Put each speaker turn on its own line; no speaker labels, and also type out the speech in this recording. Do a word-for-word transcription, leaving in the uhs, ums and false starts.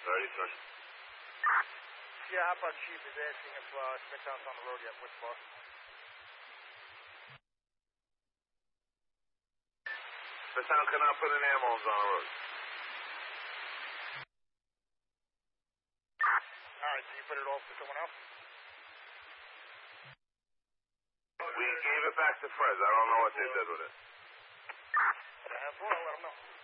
thirty-three.
Yeah, how about Chief is asking if uh, Smithtown's on the road yet? Which bar?
Smithtown cannot put in ambulance on the road.
Alright, so you put it off to someone else?
We gave it back to Fred. I don't know what they did with it.
That's what I'll let them know.